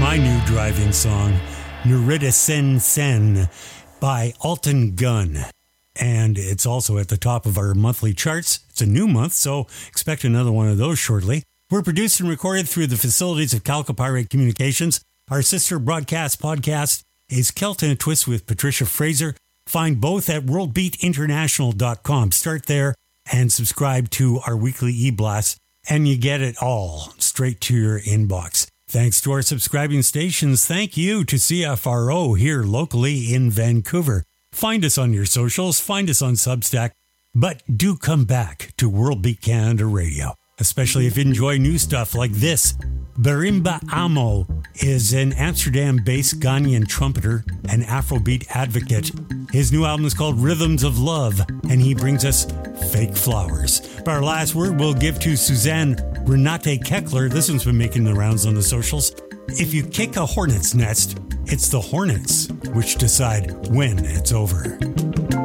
my new drive-in song, Nerida Sen Sen by Alton Gunn. And it's also at the top of our monthly charts. It's a new month, so expect another one of those shortly. We're produced and recorded through the facilities of Calcopyrate Communications. Our sister broadcast podcast is Celt in a Twist with Patricia Fraser. Find both at worldbeatinternational.com. Start there and subscribe to our weekly e-blast, and you get it all straight to your inbox. Thanks to our subscribing stations. Thank you to CFRO here locally in Vancouver. Find us on your socials, find us on Substack, but do come back to World Beat Canada Radio, especially if you enjoy new stuff like this. Barimba Amo is an Amsterdam-based Ghanaian trumpeter and Afrobeat advocate. His new album is called Rhythms of Love, and he brings us Fake Flowers. But our last word we'll give to Suzanne Renate Keckler. This one's been making the rounds on the socials. If you kick a hornet's nest, it's the hornets which decide when it's over.